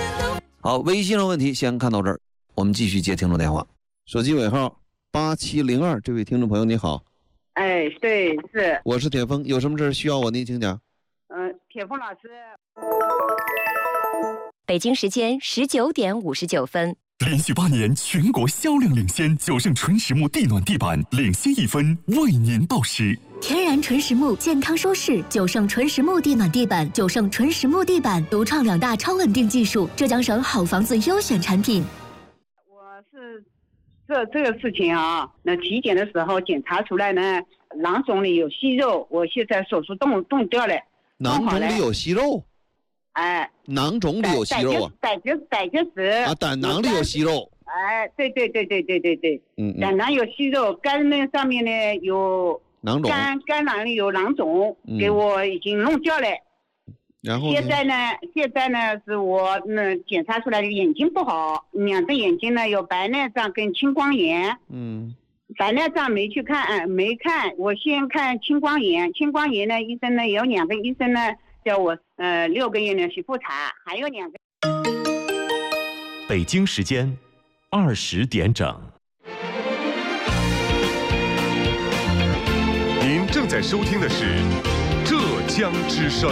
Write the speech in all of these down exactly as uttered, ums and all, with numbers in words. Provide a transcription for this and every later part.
好，微信上问题先看到这儿，我们继续接听众电话。手机尾号八七零二，这位听众朋友你好。 哎，对，是我是铁峰，有什么事需要我您请讲。 嗯、呃，铁峰老师。 北京时间十九点五十九分。 连续八年全国销量领先，九盛纯实木地暖地板领先一分，为您报时。 天然纯实木，健康舒适，九盛纯实木地暖地板，九盛纯实木地板独创两大超稳定技术，浙江省好房子优选产品。 我是这这个事情啊，那体检的时候检查出来呢，囊肿里有息肉，我现在手术动动掉了。 囊肿里有息肉？ 哎， 囊肿里有息肉啊？ 胆结胆结石啊，胆囊里有息肉。 哎，对对对对对对对， 嗯嗯， 胆囊有息肉，肝那上面呢有囊肿， 肝肝囊里有囊肿， 嗯、 给我已经弄掉了。 然后现在呢，现在呢是我那检查出来的眼睛不好，两只眼睛呢有白内障跟青光眼。 嗯， 白内障没去看，没看，我先看青光眼。青光眼呢，医生呢有两个医生呢叫我呃六个月呢去复查，还有两个。 北京时间二十点整。 您正在收听的是浙江之声。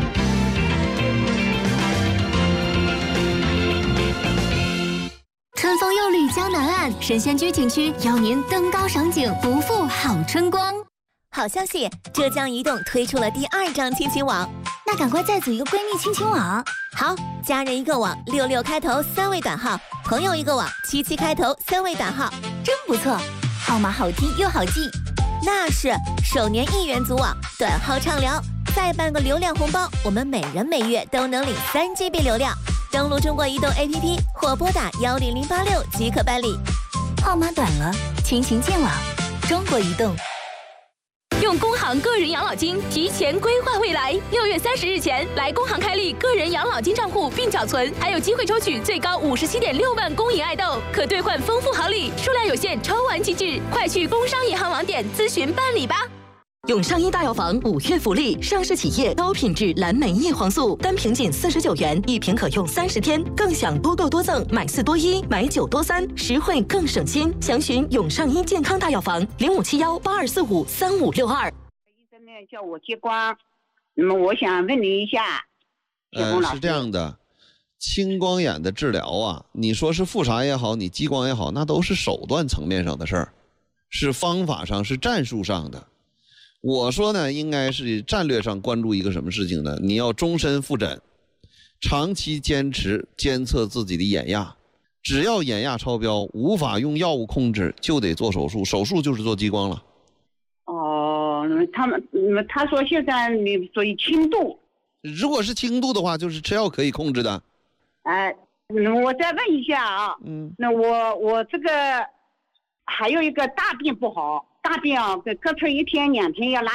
春风又绿江南岸，神仙居景区邀您登高赏景，不负好春光。 好消息，浙江移动推出了第二张亲情网， 那赶快再组一个闺蜜亲情网。 好，家人一个网，六六开头三位短号；朋友一个网，七七开头三位短号， 真不错，号码好听又好记。 那是首年一元组网，短号畅聊，再办个流量红包，我们每人每月都能领三 G B 流量。登录中国移动 A P P 或拨打幺零零八六即可办理。 号码短了，亲情见网，中国移动。 用工行个人养老金提前规划未来，六月三十日前来工行开立个人养老金账户并缴存，还有机会抽取最高五十七点六万公银爱豆，可兑换丰富好礼，数量有限，抽完即至，快去工商银行网点咨询办理吧。 永上一大药房五月福利，上市企业高品质蓝莓叶黄素，单瓶仅四十九元，一瓶可用三十天，更享多购多赠，买四多一，买九多三，实惠更省心。详询永上一健康大药房零五七幺八二四五三五六二。 医生呢叫我接光，那么我想问您一下， 呃，是这样的，青光眼的治疗啊，你说是复查也好，你激光也好，那都是手段层面上的事儿，是方法上，是战术上的。我说呢，应该是战略上关注一个什么事情呢？你要终身复诊，长期坚持监测自己的眼压，只要眼压超标，无法用药物控制，就得做手术，手术就是做激光了。 哦，他们，他说现在你属于轻度， 如果是轻度的话，就是吃药可以控制的。 哎，我再问一下啊， 嗯， 那我我这个还有一个大便不好。大便啊，隔出一天两天要拉